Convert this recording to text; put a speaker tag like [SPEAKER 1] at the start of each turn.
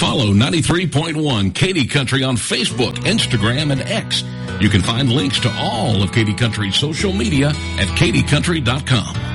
[SPEAKER 1] Follow 93.1 Katy Country on Facebook, Instagram, and X. You can find links to all of Katy Country's social media at katycountry.com.